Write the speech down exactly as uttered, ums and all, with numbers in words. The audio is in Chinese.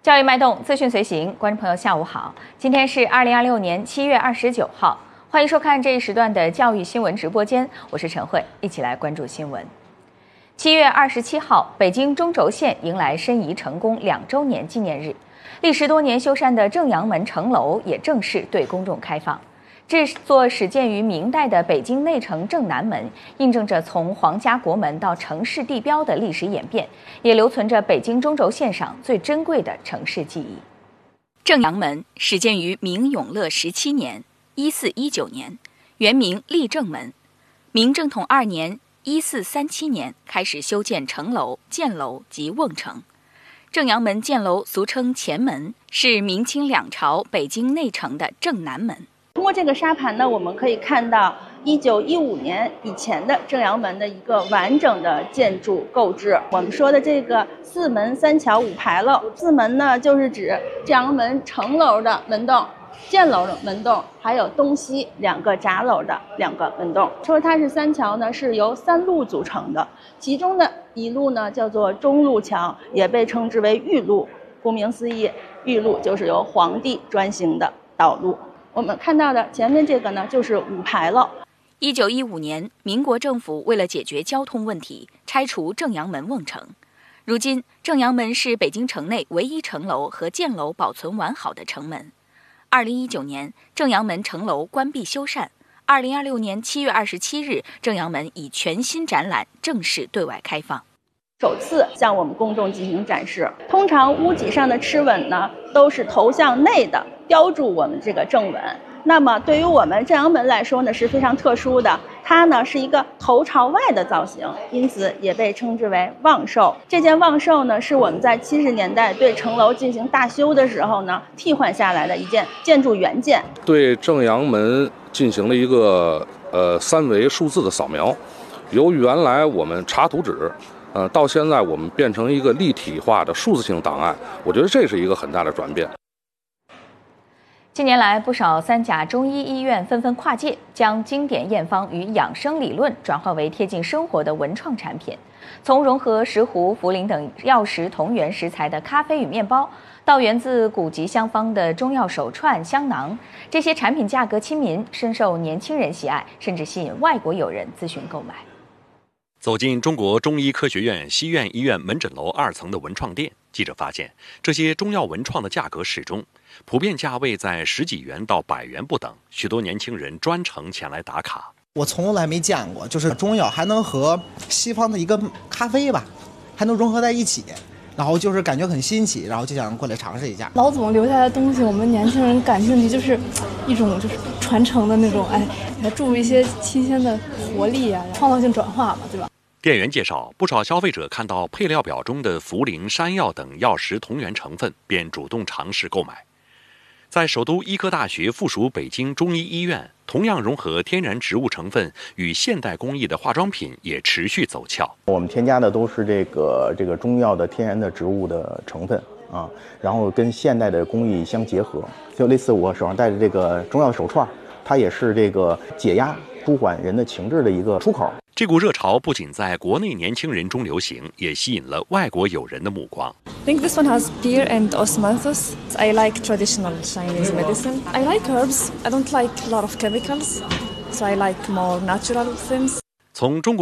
教育脉动，资讯随行，观众朋友下午好，今天是二零二六年七月二十九号，欢迎收看这一时段的教育新闻直播间，我是陈慧，一起来关注新闻。七月二十七号，北京中轴线迎来申遗成功两周年纪念日，历时多年修缮的正阳门城楼也正式对公众开放。这座始建于明代的北京内城正南门，印证着从皇家国门到城市地标的历史演变，也留存着北京中轴线上最珍贵的城市记忆。正阳门始建于明永乐十七年（一四一九年），原名立正门。明正统二年（一四三七年）开始修建城楼、箭楼及瓮城。正阳门箭楼俗称前门，是明清两朝北京内城的正南门。 通过这个沙盘呢，我们可以看到一九一五年以前的正阳门的一个完整的建筑构置。我们说的这个四门三桥五牌楼，四门呢就是指正阳门城楼的门洞、箭楼的门洞，还有东西两个闸楼的两个门洞。说它是三桥呢，是由三路组成的，其中的一路呢叫做中路桥，也被称之为御路。顾名思义，御路就是由皇帝专行的道路。我们看到的前面这个呢，就是五牌楼。 一九一五年，民国政府为了解决交通问题，拆除正阳门瓮城。如今，正阳门是北京城内唯一城楼和箭楼保存完好的城门。二零一九年，正阳门城楼关闭修缮。二零二六年七月二十七日，正阳门以全新展览正式对外开放。 首次向我们公众进行展示。通常屋脊上的螭吻呢，都是头向内的，标注我们这个正吻。那么对于我们正阳门来说呢，是非常特殊的，它呢是一个头朝外的造型，因此也被称之为望寿。这件望寿呢，是我们在七十年代对城楼进行大修的时候呢，替换下来的一件建筑原件。 对正阳门进行了一个呃三维数字的扫描，由原来我们查图纸。呃，到现在我们变成一个立体化的数字性档案，我觉得这是一个很大的转变。 近年来，不少三甲中医医院纷纷跨界，将经典验方与养生理论转化为贴近生活的文创产品。从融合石斛、茯苓等药食同源食材的咖啡与面包，到源自古籍香方的中药手串、香囊，这些产品价格亲民，深受年轻人喜爱，甚至吸引外国友人咨询购买。 走进中国中医科学院西苑医院门诊楼二层的文创店，记者发现，这些中药文创的价格适中，普遍价位在十几元到百元不等，许多年轻人专程前来打卡。 我从来没见过，就是中药还能和西方的一个咖啡吧，还能融合在一起，然后就是感觉很新奇，然后就想过来尝试一下。 老总留下来的东西，我们年轻人感兴趣，就是一种就是传承的那种，哎，给它注入一些新鲜的活力啊，创造性转化嘛，对吧？ 店员介绍，不少消费者看到配料表中的茯苓、山药等药食同源成分，便主动尝试购买。在首都医科大学附属北京中医医院，同样融合天然植物成分与现代工艺的化妆品也持续走俏。 我们添加的都是这个这个中药的天然的植物的成分啊，然后跟现代的工艺相结合，就类似我手上戴的这个中药手串，它也是这个解压、舒缓人的情志的一个出口。 这股热潮不仅在国内年轻人中流行，也吸引了外国友人的目光。 I think this one has pear and osmanthus. I like traditional Chinese medicine. I like herbs. I don't like a lot of chemicals, so I like more natural things. 从中国